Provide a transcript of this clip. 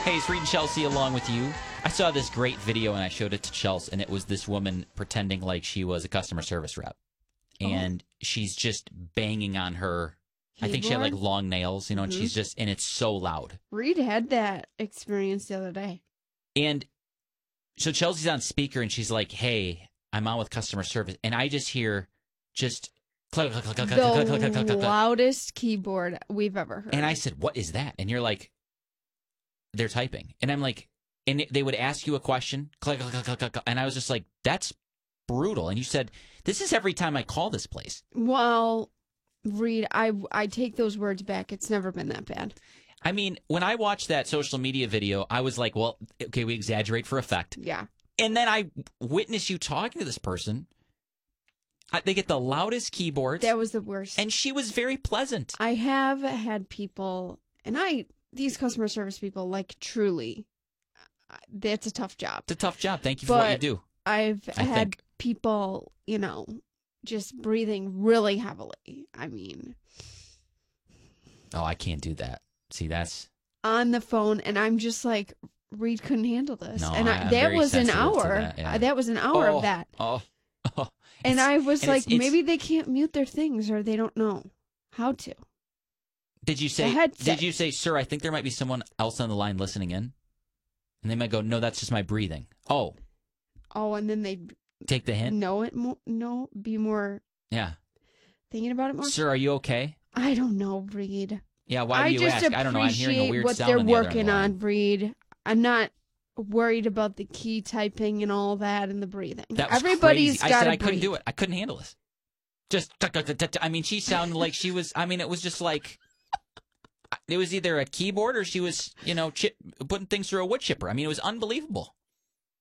Hey, it's Reed and Chelsea along with you. I saw this great video and I showed it to Chelsea, and it was this woman pretending like she was a customer service rep. And she's just banging on her. I think she had like long nails, and she's just, and it's so loud. Reed had that experience the other day. And so Chelsea's on speaker and she's like, hey, I'm on with customer service. And I just hear just click, click, click, click, click, click, click, click, click, click. Loudest keyboard we've ever heard. And I said, what is that? And you're like, they're typing. And I'm like, and they would ask you a question, click, click, click, click, click. And I was just like, that's brutal. And you said, this is every time I call this place. Well, Reed, I take those words back. It's never been that bad. I mean, when I watched that social media video, I was like, well, okay, we exaggerate for effect. Yeah. And then I witnessed you talking to this person. They get the loudest keyboards. That was the worst. And she was very pleasant. I have had people, and these customer service people, like, truly, that's a tough job. It's a tough job. Thank you for what you do. I've had people, just breathing really heavily. I mean. Oh, I can't do that. See, that's. On the phone, and I'm just like, Reed couldn't handle this. No, and that was an hour. That, yeah. That was an hour of that. And I was like, maybe they can't mute their things or they don't know how to. Did you say, sir, I think there might be someone else on the line listening in? And they might go, no, that's just my breathing. Oh, and then they take the hint? Be more thinking about it more. Sir, are you okay? I don't know, Reed. Yeah, why do you ask? I don't know. I'm hearing a weird what sound they're on the other working line. on, Reed. I'm not worried about the key typing and all that and the breathing. Everybody's got to breathe. I couldn't do it. I couldn't handle this. Just, I mean, she sounded like she was, I mean, it was just like, it was either a keyboard or she was, putting things through a wood chipper. I mean, it was unbelievable.